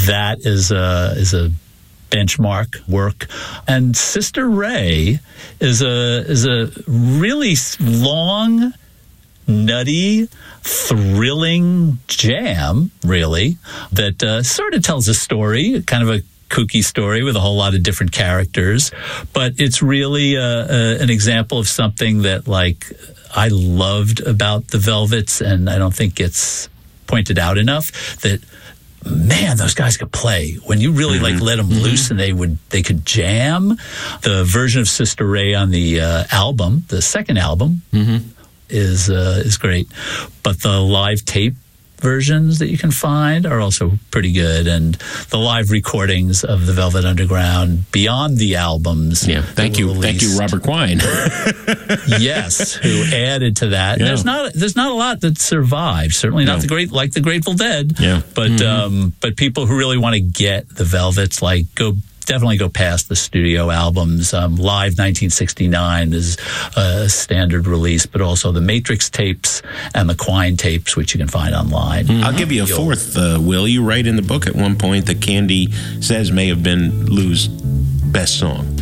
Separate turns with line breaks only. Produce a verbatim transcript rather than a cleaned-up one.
that is a is a benchmark work. And Sister Ray is a is a really long, nutty, thrilling jam, really, that uh, sort of tells a story, kind of a kooky story with a whole lot of different characters. But it's really uh, uh, an example of something that, like, I loved about the Velvets, and I don't think it's pointed out enough, that man, those guys could play. When you really mm-hmm. like let them mm-hmm. loose and they would they could jam. The version of Sister Ray on the uh, album, the second album, mm-hmm. is uh, is great. But the live tape versions that you can find are also pretty good, and the live recordings of the Velvet Underground beyond the albums.
Yeah, thank you, thank you, Robert Quine.
Yes, who added to that.
Yeah.
There's not there's not a lot that survived. Certainly not
no.
the great like the Grateful Dead.
Yeah,
but
mm-hmm.
um, but people who really want to get the Velvets, like, go. Definitely go past the studio albums. Um, Live nineteen sixty-nine is a standard release, but also the Matrix tapes and the Quine tapes, which you can find online.
Mm-hmm. I'll give you a You'll, fourth, uh, Will. You write in the book at one point that Candy says may have been Lou's best song.